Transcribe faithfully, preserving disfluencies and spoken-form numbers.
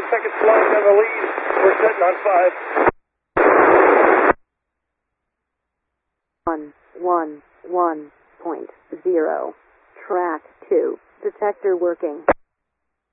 seconds slowing down the lead. We're sitting on five. One, one, one point zero. Track two. Detector working.